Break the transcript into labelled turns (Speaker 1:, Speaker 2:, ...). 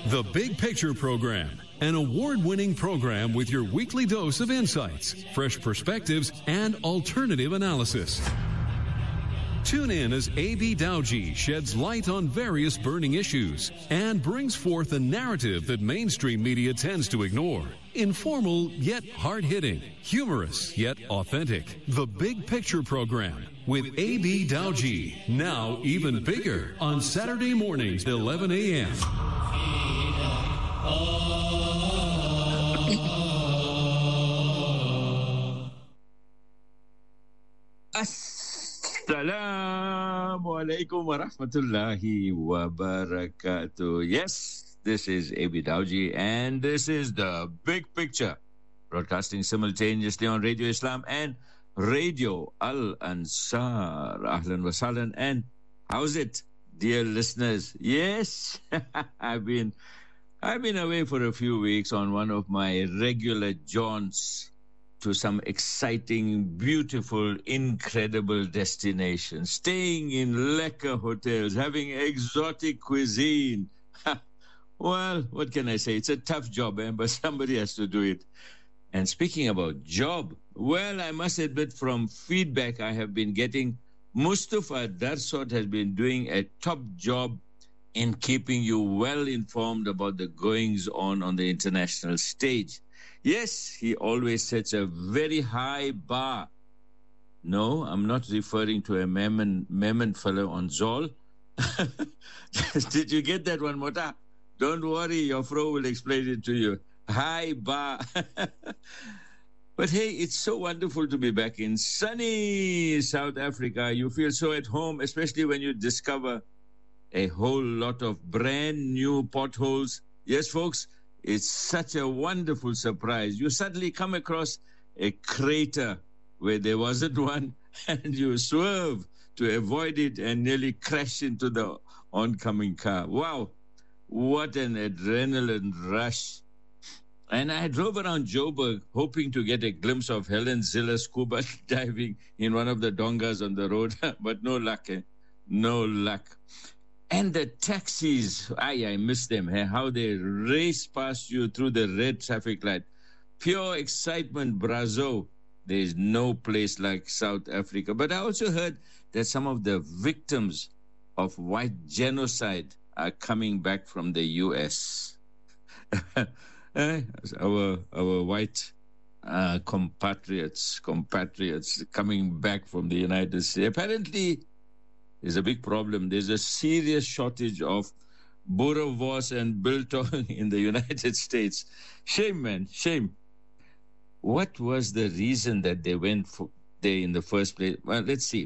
Speaker 1: The Big Picture Program, an award-winning program with your weekly dose of insights, fresh perspectives, and alternative analysis. Tune in as A.B. Dowji sheds light on various burning issues and brings forth a narrative that mainstream media tends to ignore. Informal yet hard-hitting, humorous yet authentic. The Big Picture Program with A.B. Dowji, now even bigger, on Saturday mornings at 11 a.m.
Speaker 2: Assalamu alaikum wa rahmatullahi wa barakatuh. Yes, this is A.B. Dowji and this is The Big Picture, broadcasting simultaneously on Radio Islam and Radio Al-Ansar. Ahlan wa sahlan. And how's it, dear listeners? Yes, I've been away for a few weeks on one of my regular jaunts to some exciting, beautiful, incredible destinations, staying in lekker hotels, having exotic cuisine. Well, what can I say? It's a tough job, but somebody has to do it. And speaking about job, well, I must admit from feedback I have been getting, Mustafa Darsot has been doing a top job in keeping you well informed about the goings-on the international stage. Yes, he always sets a very high bar. No, I'm not referring to a Memon fellow on Zol. Did you get that one, Mota? Don't worry, your fro will explain it to you. High bar. But hey, it's so wonderful to be back in sunny South Africa. You feel so at home, especially when you discover a whole lot of brand new potholes. Yes, folks, it's such a wonderful surprise. You suddenly come across a crater where there wasn't one, and you swerve to avoid it and nearly crash into the oncoming car. Wow, what an adrenaline rush. And I drove around Joburg hoping to get a glimpse of Helen Ziller scuba diving in one of the dongas on the road, but no luck, no luck. And the taxis, I miss them, how they race past you through the red traffic light. Pure excitement, brazo. There is no place like South Africa. But I also heard that some of the victims of white genocide are coming back from the U.S. Our white compatriots coming back from the United States. Apparently, there's a big problem. There's a serious shortage of Boerewors and biltong in the United States. Shame, man, shame. What was the reason that they went there in the first place? Well, let's see.